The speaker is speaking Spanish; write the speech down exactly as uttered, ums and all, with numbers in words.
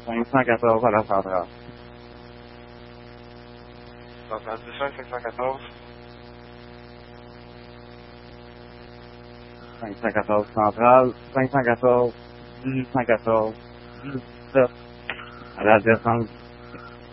cinq cent quatorze à la centrale. soixante-dix-cinq, cinq cent quatorze. cinq cent quatorze centrale, cinq cent quatorze, dix-huit cent quatorze, dix-sept à la descente